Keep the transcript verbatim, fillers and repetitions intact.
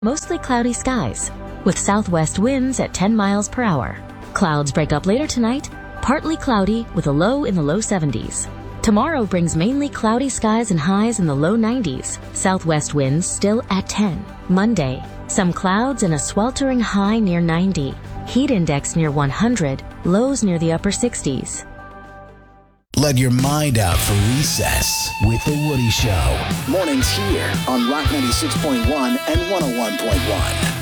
Mostly cloudy skies, with southwest winds at ten miles per hour. Clouds break up later tonight, partly cloudy with a low in the low seventies. Tomorrow brings mainly cloudy skies and highs in the low nineties, southwest winds still at ten. Monday, some clouds and a sweltering high near ninety. Heat index near one hundred, lows near the upper sixties. Let your mind out for recess with The Woody Show. Mornings here on Rock ninety-six point one and one oh one point one.